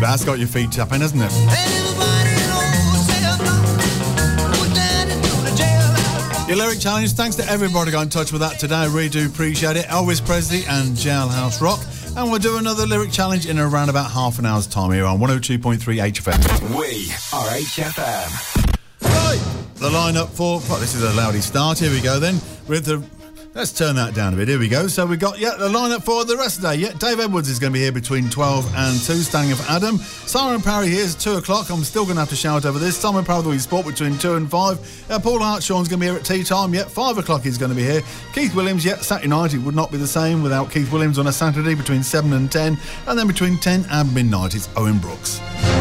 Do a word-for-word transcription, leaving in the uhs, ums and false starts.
That's got your feet tapping, hasn't it? Your lyric challenge, thanks to everybody got in touch with that today. I really do appreciate it. Elvis Presley and Jailhouse Rock. And we'll do another lyric challenge in around about half an hour's time here on one oh two point three H F M. We are H F M. Right, the lineup for... Well, this is a loudy start. Here we go then with the... Let's turn that down a bit. Here we go. So we've got, yeah, the lineup for the rest of the day. Yeah, Dave Edwards is going to be here between twelve and two, standing up for Adam. Simon Parry here is two o'clock. I'm still going to have to shout over this. Simon Parry with Sport between two and five. Uh, Paul Hartshorn's going to be here at tea time. Yeah, five o'clock he's going to be here. Keith Williams, yeah, Saturday night. It would not be the same without Keith Williams on a Saturday between seven and ten. And then between ten and midnight, it's Owen Brooks.